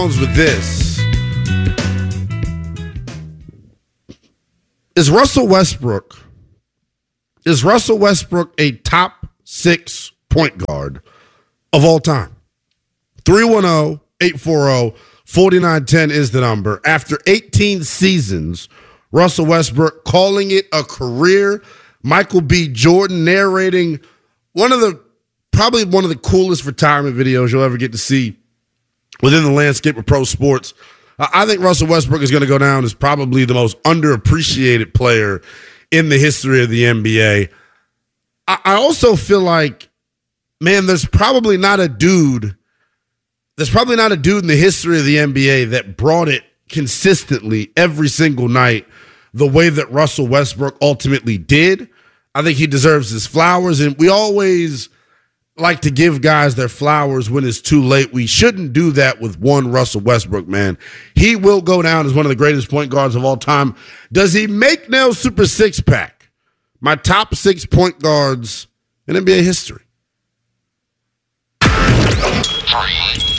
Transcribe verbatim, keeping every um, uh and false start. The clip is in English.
with this. Is Russell Westbrook is Russell Westbrook a top six point guard of all time? three one zero, eight four zero, four nine one zero is the number. After eighteen seasons, Russell Westbrook calling it a career. Michael B. Jordan narrating one of the probably one of the coolest retirement videos you'll ever get to see within the landscape of pro sports. I think Russell Westbrook is going to go down as probably the most underappreciated player in the history of the N B A. I also feel like, man, there's probably not a dude, there's probably not a dude in the history of the N B A that brought it consistently every single night the way that Russell Westbrook ultimately did. I think he deserves his flowers, and we always like to give guys their flowers when it's too late. We shouldn't do that with one Russell Westbrook, man. He will go down as one of the greatest point guards of all time. Does he make Nail Super Six Pack? My top six point guards in N B A history. Three.